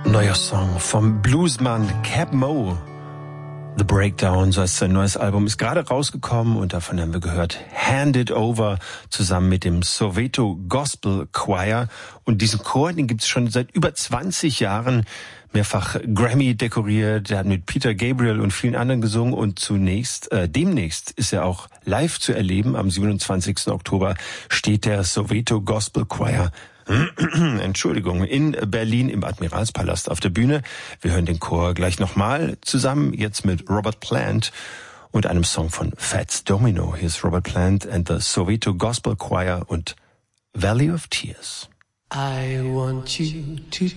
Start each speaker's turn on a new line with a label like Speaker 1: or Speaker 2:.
Speaker 1: Neuer Song vom Bluesmann Cap Mo. The Breakdown, so heißt sein neues Album, ist gerade rausgekommen und davon haben wir gehört Hand It Over zusammen mit dem Soweto Gospel Choir. Und diesen Chor, den gibt es schon seit über 20 Jahren, mehrfach Grammy dekoriert. Der hat mit Peter Gabriel und vielen anderen gesungen und demnächst ist er auch live zu erleben. Am 27. Oktober steht der Soweto Gospel Choir in Berlin im Admiralspalast auf der Bühne. Wir hören den Chor gleich nochmal zusammen, jetzt mit Robert Plant und einem Song von Fats Domino. Hier ist Robert Plant and the Soweto Gospel Choir und Valley of Tears.
Speaker 2: I want you to